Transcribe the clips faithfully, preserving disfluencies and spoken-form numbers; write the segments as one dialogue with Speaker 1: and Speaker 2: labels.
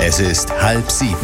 Speaker 1: Es ist halb sieben.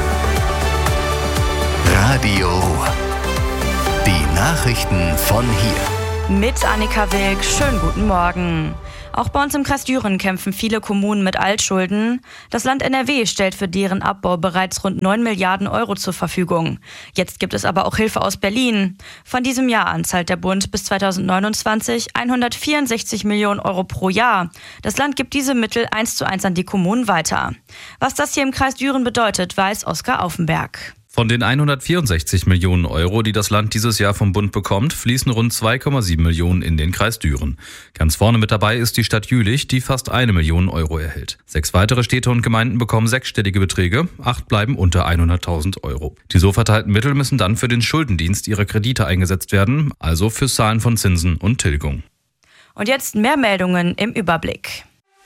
Speaker 1: Radio Ruhr. Die Nachrichten von hier.
Speaker 2: Mit Annika Wilk, schönen guten Morgen. Auch bei uns im Kreis Düren kämpfen viele Kommunen mit Altschulden. Das Land N R W stellt für deren Abbau bereits rund neun Milliarden Euro zur Verfügung. Jetzt gibt es aber auch Hilfe aus Berlin. Von diesem Jahr an zahlt der Bund bis zweitausendneunundzwanzig hundertvierundsechzig Millionen Euro pro Jahr. Das Land gibt diese Mittel eins zu eins an die Kommunen weiter. Was das hier im Kreis Düren bedeutet, weiß Oskar Aufenberg.
Speaker 3: Von den hundertvierundsechzig Millionen Euro, die das Land dieses Jahr vom Bund bekommt, fließen rund zwei Komma sieben Millionen in den Kreis Düren. Ganz vorne mit dabei ist die Stadt Jülich, die fast eine Million Euro erhält. Sechs weitere Städte und Gemeinden bekommen sechsstellige Beträge, acht bleiben unter hunderttausend Euro. Die so verteilten Mittel müssen dann für den Schuldendienst ihrer Kredite eingesetzt werden, also fürs Zahlen von Zinsen und Tilgung.
Speaker 2: Und jetzt mehr Meldungen im Überblick.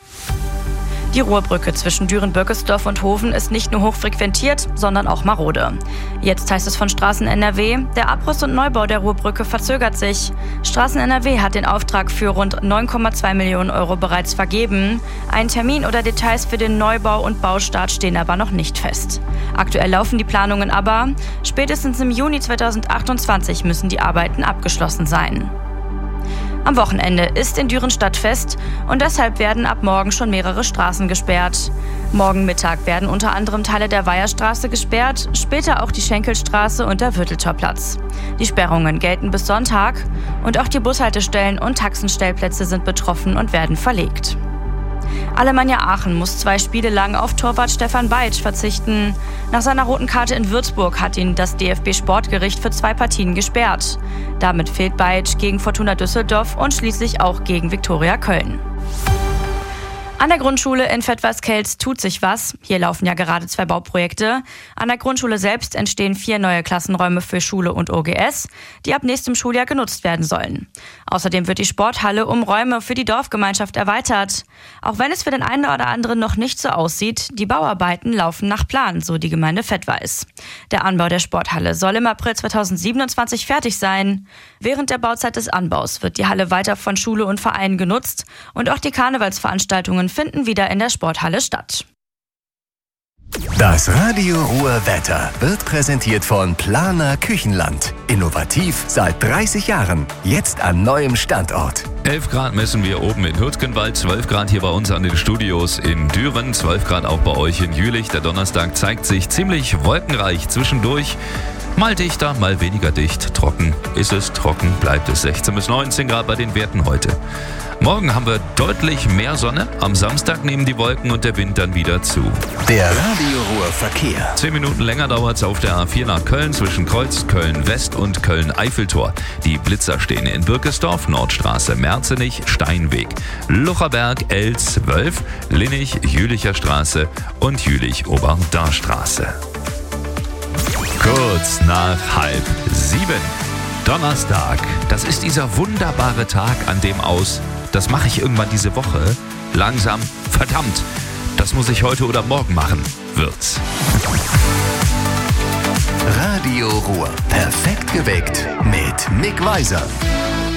Speaker 2: Die Ruhrbrücke zwischen Düren-Bürkesdorf und Hoven ist nicht nur hochfrequentiert, sondern auch marode. Jetzt heißt es von Straßen N R W, der Abriss und Neubau der Ruhrbrücke verzögert sich. Straßen N R W hat den Auftrag für rund neun Komma zwei Millionen Euro bereits vergeben. Ein Termin oder Details für den Neubau und Baustart stehen aber noch nicht fest. Aktuell laufen die Planungen aber. Spätestens im Juni zweitausendachtundzwanzig müssen die Arbeiten abgeschlossen sein. Am Wochenende ist in Düren Stadtfest und deshalb werden ab morgen schon mehrere Straßen gesperrt. Morgen Mittag werden unter anderem Teile der Weiherstraße gesperrt, später auch die Schenkelstraße und der Vierteltorplatz. Die Sperrungen gelten bis Sonntag und auch die Bushaltestellen und Taxenstellplätze sind betroffen und werden verlegt. Alemannia Aachen muss zwei Spiele lang auf Torwart Stefan Beitsch verzichten. Nach seiner roten Karte in Würzburg hat ihn das D F B-Sportgericht für zwei Partien gesperrt. Damit fehlt Beitsch gegen Fortuna Düsseldorf und schließlich auch gegen Viktoria Köln. An der Grundschule in Vettweißkelz tut sich was. Hier laufen ja gerade zwei Bauprojekte. An der Grundschule selbst entstehen vier neue Klassenräume für Schule und O G S, die ab nächstem Schuljahr genutzt werden sollen. Außerdem wird die Sporthalle um Räume für die Dorfgemeinschaft erweitert. Auch wenn es für den einen oder anderen noch nicht so aussieht, die Bauarbeiten laufen nach Plan, so die Gemeinde Vettweiß. Der Anbau der Sporthalle soll im April zweitausendsiebenundzwanzig fertig sein. Während der Bauzeit des Anbaus wird die Halle weiter von Schule und Vereinen genutzt und auch die Karnevalsveranstaltungen finden wieder in der Sporthalle statt.
Speaker 1: Das Radio Ruhr Wetter wird präsentiert von Planer Küchenland. Innovativ seit dreißig Jahren. Jetzt an neuem Standort.
Speaker 4: elf Grad messen wir oben in Hürtgenwald, zwölf Grad hier bei uns an den Studios in Düren, zwölf Grad auch bei euch in Jülich. Der Donnerstag zeigt sich ziemlich wolkenreich zwischendurch. Mal dichter, mal weniger dicht. Trocken ist es, trocken bleibt es. sechzehn bis neunzehn Grad bei den Werten heute. Morgen haben wir deutlich mehr Sonne. Am Samstag nehmen die Wolken und der Wind dann wieder zu.
Speaker 1: Der Radio Ruhr Verkehr.
Speaker 4: Zehn Minuten länger dauert es auf der A vier nach Köln zwischen Kreuz, Köln-West und Köln-Eiffeltor. Die Blitzer stehen in Birkesdorf, Nordstraße, Merzenich, Steinweg, Lucherberg, L zwölf, Linnich, Jülicher Straße und Jülich-Oberdarstraße. Kurz nach halb sieben. Donnerstag. Das ist dieser wunderbare Tag, an dem aus, das mache ich irgendwann diese Woche, langsam, verdammt, das muss ich heute oder morgen machen, wird's.
Speaker 1: Radio Ruhr. Perfekt geweckt mit Mick Weiser.